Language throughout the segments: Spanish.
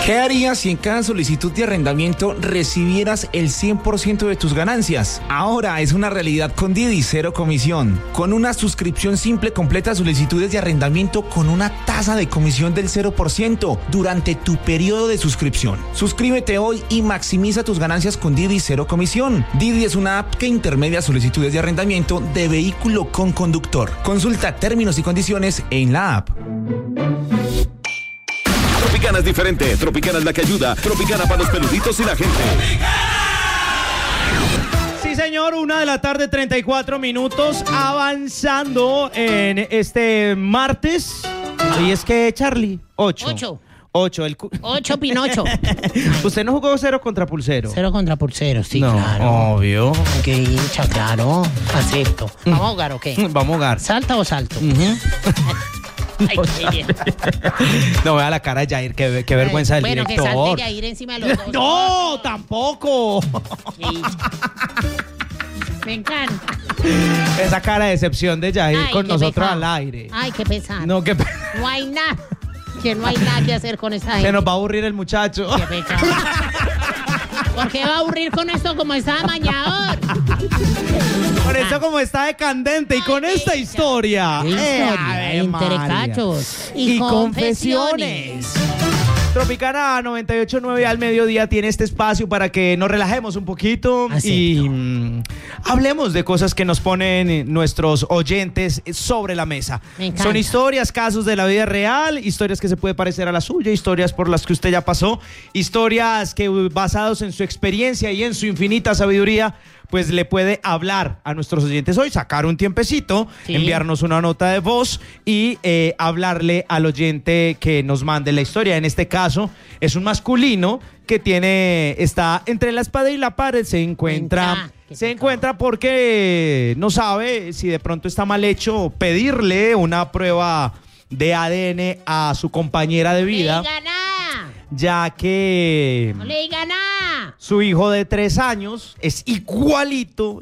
¿Qué harías si en cada solicitud de arrendamiento recibieras el 100% de tus ganancias? Ahora es una realidad con Didi, cero comisión. Con una suscripción simple completa solicitudes de arrendamiento con una tasa de comisión del 0% durante tu periodo de suscripción. Suscríbete hoy y maximiza tus ganancias con Didi, cero comisión. Didi es una app que intermedia solicitudes de arrendamiento de vehículo con conductor. Consulta términos y condiciones en la app. Tropicana es diferente, Tropicana es la que ayuda, Tropicana para los peluditos y la gente. Sí, señor, 1:34 p.m, avanzando en este martes. ¿Y es que, Charlie? 8. 8 Pinocho. ¿Usted no jugó 0 contra Pulsero? 0 contra Pulsero, sí, no, claro. Obvio. Qué hincha, claro. Acepto. ¿Vamos a jugar o qué? Vamos a jugar. ¿Salta o salto? Ay, qué no, vea la cara de Jair, qué vergüenza del director. Bueno, que salte Jair encima de los dos. ¡No, tampoco! Sí. Me encanta. Esa cara de decepción de Jair con nosotros pesado. Al aire. Ay, qué pesado. No, qué No hay nada. Que no hay nada que hacer con esa gente. Se nos va a aburrir el muchacho. Qué pecado. ¿Por qué va a aburrir con esto como está amañador? Por eso como está de candente y con esta historia. Entre cachos y confesiones. Tropicana 98.9 al mediodía tiene este espacio para que nos relajemos un poquito y hablemos de cosas que nos ponen nuestros oyentes sobre la mesa. Son historias, casos de la vida real, historias que se puede parecer a la suya, historias por las que usted ya pasó, historias que basados en su experiencia y en su infinita sabiduría, pues le puede hablar a nuestros oyentes hoy, sacar un tiempecito, enviarnos una nota de voz y hablarle al oyente que nos mande la historia. En este caso es un masculino que está entre la espada y la pared, se encuentra porque no sabe si de pronto está mal hecho pedirle una prueba de ADN a su compañera de vida. No le diga nada. Ya que no le diga nada. Su hijo de 3 años es igualito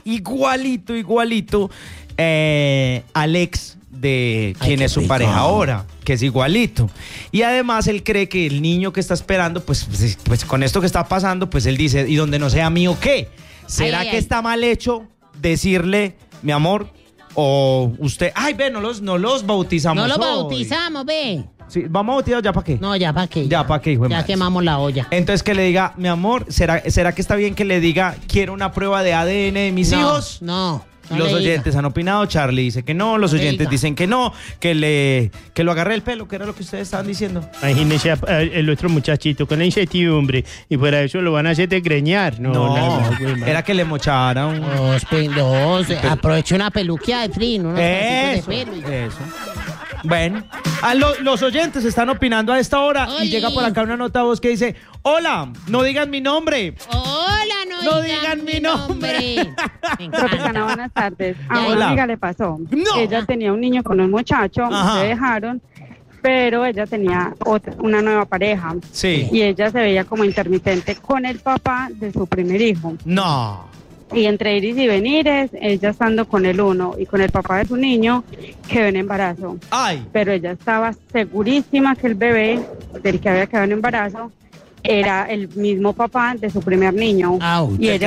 al ex de quien es su pareja ahora, que es igualito. Y además él cree que el niño que está esperando, pues con esto que está pasando, pues él dice, ¿y donde no sea mío qué? ¿Será que está mal hecho decirle, mi amor, o usted, no los bautizamos No los hoy. bautizamos, ve. Sí, ¿vamos a bautizar ya para qué? No, ya para qué. Ya para qué, hijo de Ya madre. quemamos la olla. Entonces que le diga, mi amor, ¿será que está bien que le diga, quiero una prueba de ADN de mis hijos? No los oyentes han opinado, Charlie dice que no, los oyentes dicen que no, que lo agarre el pelo, que era lo que ustedes estaban diciendo. Imagínese el otro muchachito con la incertidumbre y fuera de eso lo van a hacer desgreñar. No, era que le mochara un... Aproveche una peluquia de frío, unos eso, de pelo. Eso. Bueno, los oyentes están opinando a esta hora. ¡Oli! Y llega por acá una nota de voz que dice, hola, no digan mi nombre. Hola, no digan mi nombre. Tropicana, buenas tardes. A Hola. una amiga le pasó. No. Ella tenía un niño con un muchacho, se dejaron, pero ella tenía una nueva pareja. Sí. Y ella se veía como intermitente con el papá de su primer hijo. No. Y entre iris y venires, ella estando con el uno y con el papá de su niño, quedó en embarazo. Ay. Pero ella estaba segurísima que el bebé del que había quedado en embarazo era el mismo papá de su primer niño. Y ella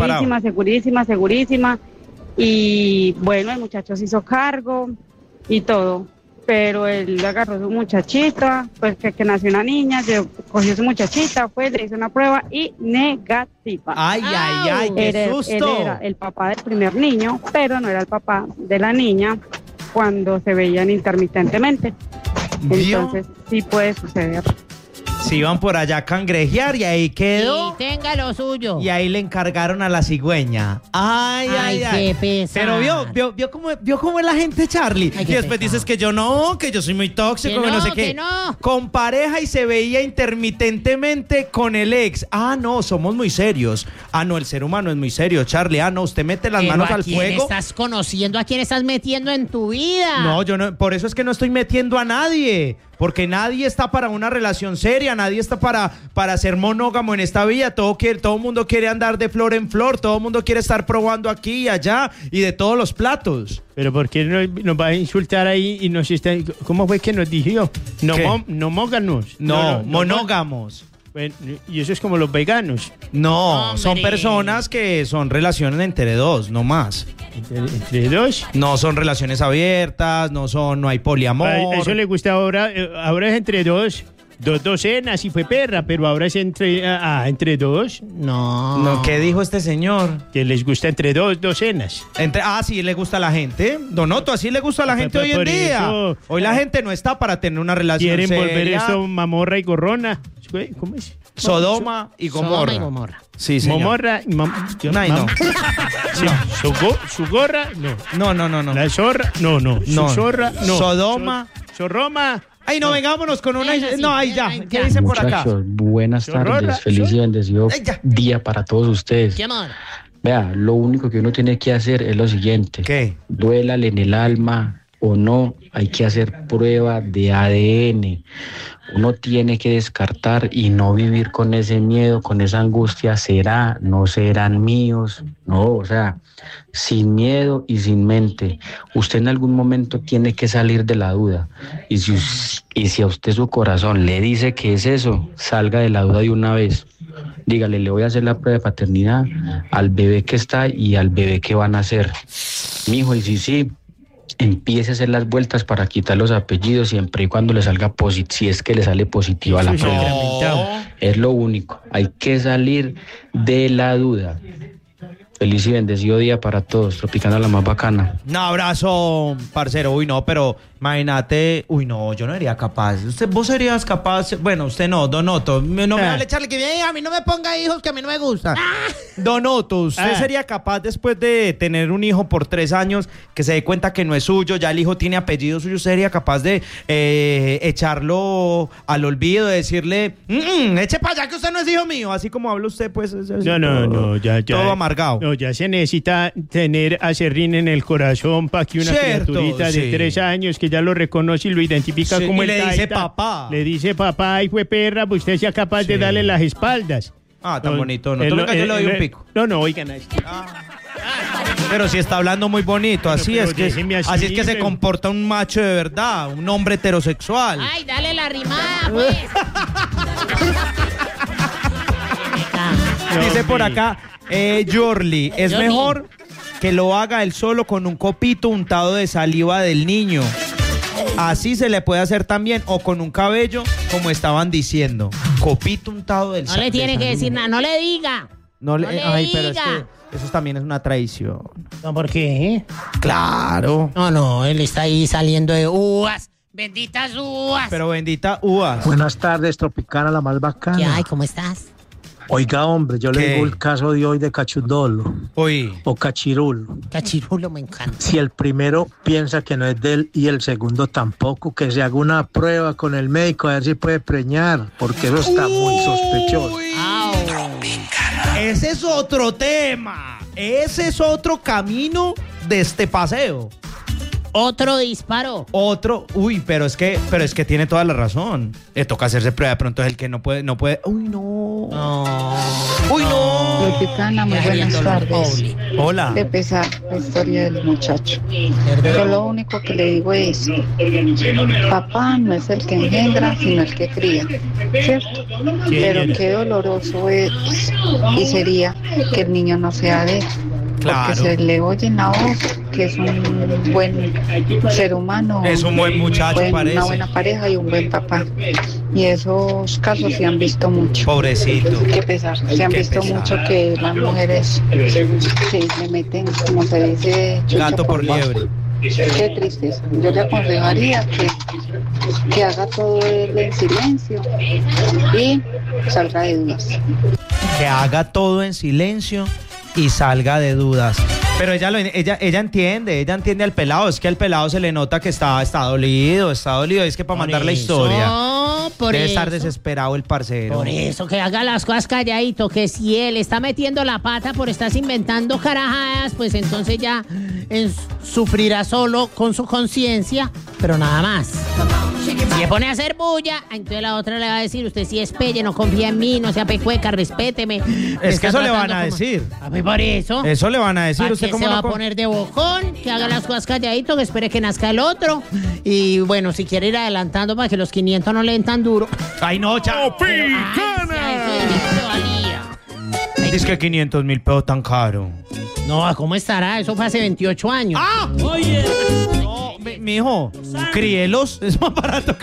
segurísima. Y bueno, el muchacho se hizo cargo y todo. Pero él agarró a su muchachita, pues que nació una niña, cogió su muchachita, le hizo una prueba y negativa. Ay, qué susto. Él era el papá del primer niño, pero no era el papá de la niña cuando se veían intermitentemente. Entonces sí puede suceder. Se iban por allá a cangrejear y ahí quedó. Y tenga lo suyo. Y ahí le encargaron a la cigüeña. Ay. Qué pesado. Pero vio cómo es la gente, Charlie. Ay, y después dices que yo soy muy tóxico, que no sé qué. Que no. Con pareja y se veía intermitentemente con el ex. No, somos muy serios. No, el ser humano es muy serio, Charlie. No, usted mete las manos al fuego. ¿A quién estás conociendo? ¿A quién estás metiendo en tu vida? No, yo no, por eso es que no estoy metiendo a nadie. Porque nadie está para una relación seria, nadie está para ser monógamo en esta vida. Todo el mundo quiere andar de flor en flor, todo el mundo quiere estar probando aquí y allá y de todos los platos. Pero ¿por qué nos va a insultar ahí y nos está... ¿Cómo fue que nos dijo? No, monógamos. No, monógamos. Bueno, y eso es como los veganos. No, Hombre. son personas que son relaciones entre dos, no más. ¿Entre dos? No son relaciones abiertas, no hay poliamor. A eso le gusta ahora. Ahora es entre dos. Dos docenas y fue perra, pero ahora es entre dos. No. No, ¿qué dijo este señor? Que les gusta entre dos docenas. Sí le gusta a la gente. Donoto, así le gusta a la gente hoy en por día. eso- Hoy la gente no está para tener una relación Quieren seria. volver esto mamorra y gorrona. ¿Cómo es? Sodoma y Gomorra. Sodoma y Gomorra. Sí, señor. Momorra y Ay, no. Sí, su gorra, no. No. La zorra, no. No. Su zorra, no. Sodoma. Zorroma. Ay, no, vengámonos con una... Eso sí, No, ahí ya. ay, ¿Qué ya. dicen por acá? Muchachos, buenas Chorrora, tardes, feliz y bendecido Ay, ya. día para todos ustedes. ¿Qué amor? Vea, lo único que uno tiene que hacer es lo siguiente. ¿Qué? Duélale en el alma o no, hay que hacer prueba de ADN. Uno tiene que descartar y no vivir con ese miedo, con esa angustia, será, no serán míos, no, o sea, sin miedo y sin mente. Usted en algún momento tiene que salir de la duda y si a usted su corazón le dice que es eso, salga de la duda de una vez. Dígale, le voy a hacer la prueba de paternidad al bebé que está y al bebé que van a hacer. Mijo, y sí, empiece a hacer las vueltas para quitar los apellidos siempre y cuando le salga si es que le sale positiva la Eso es prueba. sacramentado. Es lo único, hay que salir de la duda. Feliz y bendecido día para todos, Tropicana la más bacana. Un abrazo, parcero. Uy, no, pero imagínate. Uy, no, yo no sería capaz. Vos serías capaz. Bueno, usted no, Donoto. No me vale echarle que a mí no me ponga hijos que a mí no me gusta. Donoto, ¿usted sería capaz después de tener un hijo por 3 años que se dé cuenta que no es suyo, ya el hijo tiene apellido suyo, sería capaz de echarlo al olvido, de decirle, eche para allá que usted no es hijo mío? Así como habla usted, pues. No, ya. Todo amargado. No, ya se necesita tener acerrín en el corazón para que una Cierto, criaturita sí. de 3 años que ya lo reconoce y lo identifica Sí, como y el le dice taita, papá. le dice papá y fue perra, pues usted sea capaz de darle las espaldas. Ah, tan bonito. No, venga, yo le doy un pico. No, oigan. Pero si está hablando muy bonito, así pero es que déjeme así, así es que se pero- comporta un macho de verdad, un hombre heterosexual. Ay, dale la rimada, pues. Dice por acá, Yorli, es Yorli. mejor que lo haga él solo con un copito untado de saliva del niño. Así se le puede hacer también, o con un cabello, como estaban diciendo. Copito untado del No le tiene que decir nada, no le diga. No le, no le ay, pero es diga. que eso también es una traición. No, ¿por qué? Claro. No, él está ahí saliendo de uvas. Benditas uvas. Pero bendita uvas. Buenas tardes, Tropicana, la más bacana. ¿Qué hay? ¿Cómo estás? Oiga, hombre, yo ¿Qué? le digo el caso de hoy de Cachundolo Uy. o Cachirulo. Cachirulo me encanta. Si el primero piensa que no es de él y el segundo tampoco, que se haga una prueba con el médico a ver si puede preñar, porque eso está muy sospechoso. Ese es otro tema. Ese es otro camino de este paseo. Otro disparo. Otro, pero es que tiene toda la razón. Le toca hacerse prueba, de pronto es el que no puede. Uy, no. Uy, no. Tropicana, muy Ya buenas viendo los tardes. Pauli. Hola. De pesar la historia del muchacho. Yo lo único que le digo es, papá no es el que engendra, sino el que cría, ¿cierto? Pero qué doloroso es y sería que el niño no sea de él. Claro. Porque se le oye en la voz que es un buen ser humano. Es un buen muchacho, parece. Una buena pareja y un buen papá. Y esos casos se han visto mucho. Pobrecito. Qué pesar. Se han Qué visto pesar. mucho que las mujeres le meten, como se dice, chucha Gato por liebre. Qué tristeza. Yo le aconsejaría que haga todo él en silencio y salga de dudas. Que haga todo en silencio y salga de dudas. Pero ella entiende al pelado. Es que al pelado se le nota que está dolido. Es que para mandar la historia No, por debe eso. estar desesperado el parcero. Por eso, que haga las cosas calladito, que si él está metiendo la pata por estar inventando carajadas, pues entonces ya sufrirá solo con su conciencia, pero nada más. Si se pone a hacer bulla, entonces la otra le va a decir, usted sí es pelle, no confía en mí, no sea pecueca, respéteme. Es que eso le van a decir. A mí por eso. Eso le van a decir. ¿Usted cómo se va a poner de bocón? Que haga las cosas calladito, que espere que nazca el otro. Y bueno, si quiere ir adelantando para que los 500 no le den tan duro. ¡Ay, no, chao! Es que 500.000 pesos tan caro. No, ¿cómo estará? Eso fue hace 28 años. ¡Ah! Oye. No, mi hijo, críelos. Es más barato que